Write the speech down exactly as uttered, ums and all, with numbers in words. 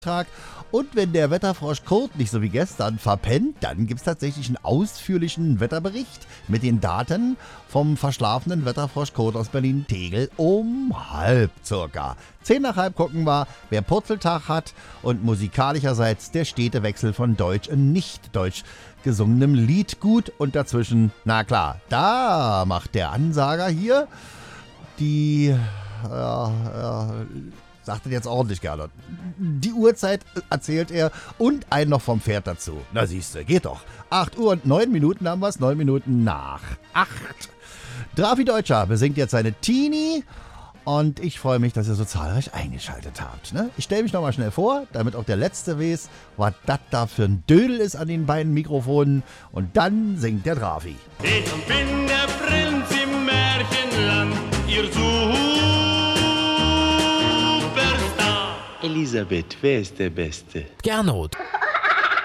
Tag. Und wenn der Wetterfrosch Kurt nicht so wie gestern verpennt, dann gibt es tatsächlich einen ausführlichen Wetterbericht mit den Daten vom verschlafenen Wetterfrosch Kurt aus Berlin-Tegel um halb circa. Zehn nach halb gucken wir, wer Purzeltag hat und musikalischerseits der stete Wechsel von Deutsch und nicht-Deutsch gesungenem Lied gut und dazwischen, na klar, da macht der Ansager hier die, ja, ja, sagt er jetzt ordentlich gerne. Die Uhrzeit erzählt er und einen noch vom Pferd dazu. Na siehste, geht doch. acht Uhr und neun Minuten haben wir es, neun Minuten nach acht. Drafi Deutscher besingt jetzt seine Teenie und ich freue mich, dass ihr so zahlreich eingeschaltet habt. Ne? Ich stelle mich nochmal schnell vor, damit auch der Letzte weiß, was das da für ein Dödel ist an den beiden Mikrofonen und dann singt der Drafi. Ich bin der Prinz im Märchenland, ihr Superstar. Elisabeth, wer ist der Beste? Gernot.